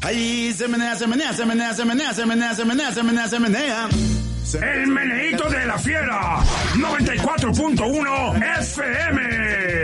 Ahí se menea, se menea, se menea, se menea, se menea, se menea, se menea, se menea. El meneíto de la fiera, 94.1 FM.